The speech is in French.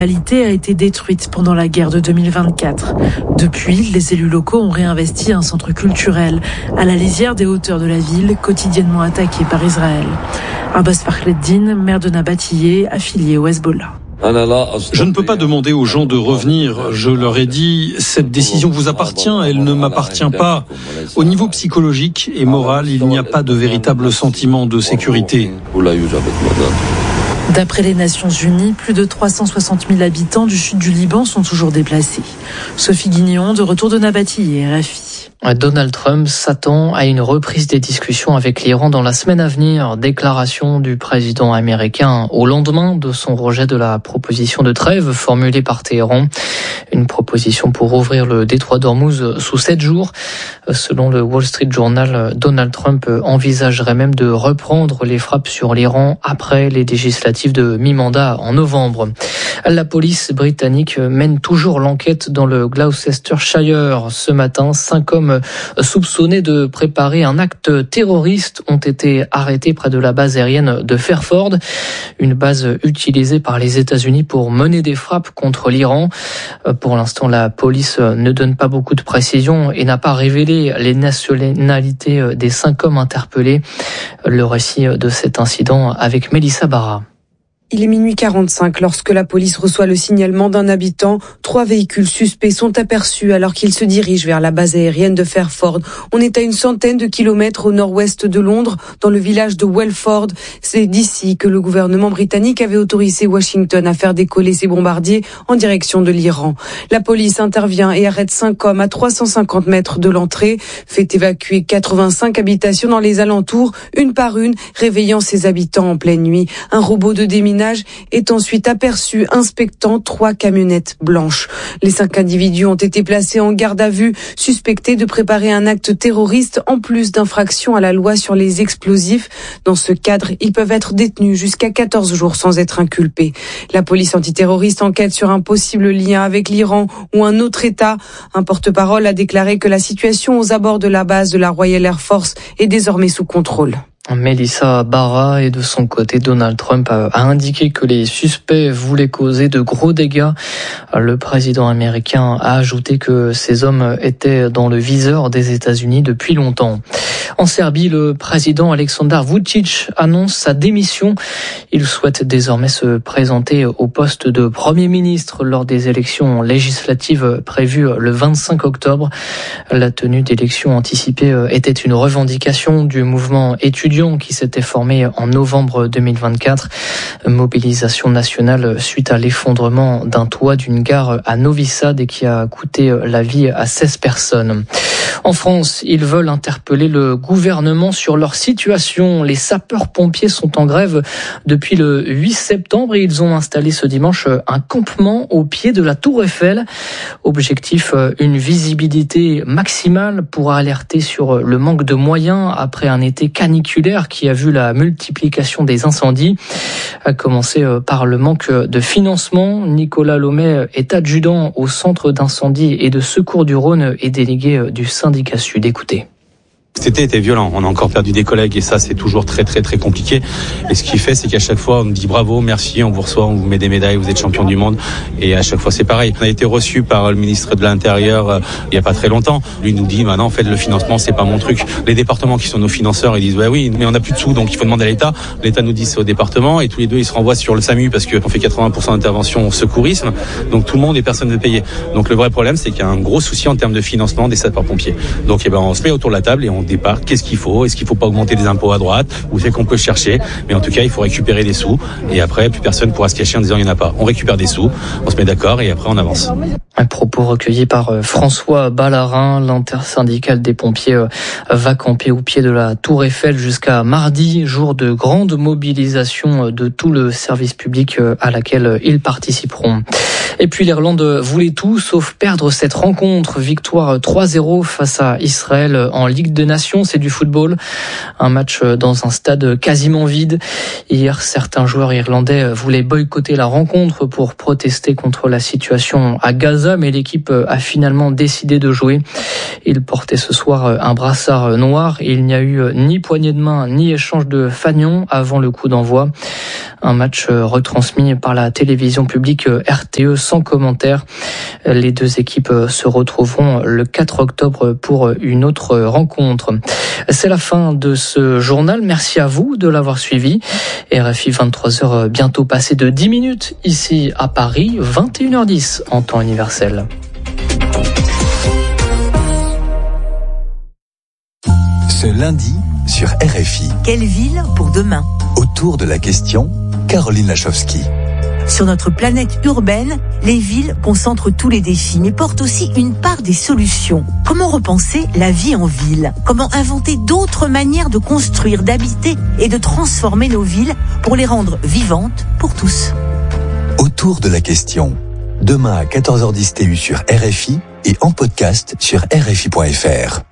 La localité a été détruite pendant la guerre de 2024. Depuis, les élus locaux ont réinvesti un centre culturel à la lisière des hauteurs de la ville, quotidiennement attaquée par Israël. Abbas Fakhreddin, maire de Nabatillé, affilié au Hezbollah. Je ne peux pas demander aux gens de revenir. Je leur ai dit, cette décision vous appartient, elle ne m'appartient pas. Au niveau psychologique et moral, il n'y a pas de véritable sentiment de sécurité. D'après les Nations Unies, plus de 360 000 habitants du sud du Liban sont toujours déplacés. Sophie Guignon, de retour de Nabatillé, RFI. Donald Trump s'attend à une reprise des discussions avec l'Iran dans la semaine à venir. Déclaration du président américain au lendemain de son rejet de la proposition de trêve formulée par Téhéran. Une proposition pour ouvrir le détroit d'Ormuz sous 7 jours. Selon le Wall Street Journal, Donald Trump envisagerait même de reprendre les frappes sur l'Iran après les législatives de mi-mandat en novembre. La police britannique mène toujours l'enquête dans le Gloucestershire. Ce matin, 5 hommes soupçonnés de préparer un acte terroriste ont été arrêtés près de la base aérienne de Fairford, une base utilisée par les États-Unis pour mener des frappes contre l'Iran. Pour l'instant, la police ne donne pas beaucoup de précisions et n'a pas révélé les nationalités des 5 hommes interpellés. Le récit de cet incident avec Mélissa Barra. Il est minuit 45 lorsque la police reçoit le signalement d'un habitant. 3 véhicules suspects sont aperçus alors qu'ils se dirigent vers la base aérienne de Fairford. On est à une centaine de kilomètres au nord-ouest de Londres, dans le village de Welford. C'est d'ici que le gouvernement britannique avait autorisé Washington à faire décoller ses bombardiers en direction de l'Iran. La police intervient et arrête 5 hommes à 350 mètres de l'entrée, fait évacuer 85 habitations dans les alentours, une par une, réveillant ses habitants en pleine nuit. Un robot de déminage est ensuite aperçu inspectant 3 camionnettes blanches. Les 5 individus ont été placés en garde à vue, suspectés de préparer un acte terroriste en plus d'infractions à la loi sur les explosifs. Dans ce cadre, ils peuvent être détenus jusqu'à 14 jours sans être inculpés. La police antiterroriste enquête sur un possible lien avec l'Iran ou un autre État. Un porte-parole a déclaré que la situation aux abords de la base de la Royal Air Force est désormais sous contrôle. Mélissa Barra, et de son côté, Donald Trump a indiqué que les suspects voulaient causer de gros dégâts. Le président américain a ajouté que ces hommes étaient dans le viseur des États-Unis depuis longtemps. En Serbie, le président Aleksandar Vučić annonce sa démission. Il souhaite désormais se présenter au poste de Premier ministre lors des élections législatives prévues le 25 octobre. La tenue d'élections anticipées était une revendication du mouvement étudiant qui s'était formé en novembre 2024. Mobilisation nationale suite à l'effondrement d'un toit d'une gare à Novi Sad et qui a coûté la vie à 16 personnes. En France, ils veulent interpeller le gouvernement sur leur situation. Les sapeurs-pompiers sont en grève depuis le 8 septembre et ils ont installé ce dimanche un campement au pied de la Tour Eiffel. Objectif, une visibilité maximale pour alerter sur le manque de moyens après un été caniculaire qui a vu la multiplication des incendies. À commencer par le manque de financement. Nicolas Lomet est adjudant au centre d'incendie et de secours du Rhône et délégué du syndicat Sud. Écoutez. Cet été était violent, on a encore perdu des collègues et ça c'est toujours très très très compliqué. Et ce qui fait c'est qu'à chaque fois on nous dit bravo, merci, on vous reçoit, on vous met des médailles, vous êtes champion du monde. Et à chaque fois c'est pareil. On a été reçu par le ministre de l'Intérieur il y a pas très longtemps. Lui nous dit maintenant en fait le financement c'est pas mon truc. Les départements qui sont nos financeurs ils disent ouais oui mais on a plus de sous donc il faut demander à l'État. L'État nous dit c'est au département et tous les deux ils se renvoient sur le SAMU parce qu'on fait 80% d'intervention au secourisme. Donc tout le monde et personne ne veut payer. Donc le vrai problème c'est qu'il y a un gros souci en termes de financement des sapeurs-pompiers. Donc on se met autour de la table et on départ, qu'est-ce qu'il faut? Est-ce qu'il faut pas augmenter des impôts à droite? Où c'est qu'on peut chercher? Mais en tout cas, il faut récupérer des sous. Et après, plus personne pourra se cacher en disant il n'y en a pas. On récupère des sous, on se met d'accord et après on avance. Un propos recueilli par François Ballarin. L'intersyndicale des pompiers va camper au pied de la Tour Eiffel jusqu'à mardi, jour de grande mobilisation de tout le service public à laquelle ils participeront. Et puis l'Irlande voulait tout sauf perdre cette rencontre. Victoire 3-0 face à Israël en Ligue des Nations, c'est du football. Un match dans un stade quasiment vide. Hier, certains joueurs irlandais voulaient boycotter la rencontre pour protester contre la situation à Gaza, mais l'équipe a finalement décidé de jouer. Il portait ce soir un brassard noir et il n'y a eu ni poignée de main ni échange de fanion avant le coup d'envoi. Un match retransmis par la télévision publique RTE sans commentaire. Les deux équipes se retrouveront le 4 octobre pour une autre rencontre. C'est la fin de ce journal. Merci à vous de l'avoir suivi. RFI 23h bientôt passé de 10 minutes ici à Paris, 21h10 en temps universel. Ce lundi sur RFI. Quelle ville pour demain ? Autour de la question, Caroline Lachowski. Sur notre planète urbaine, les villes concentrent tous les défis, mais portent aussi une part des solutions. Comment repenser la vie en ville ? Comment inventer d'autres manières de construire, d'habiter et de transformer nos villes pour les rendre vivantes pour tous ? Autour de la question, demain à 14h10 TU sur RFI et en podcast sur RFI.fr.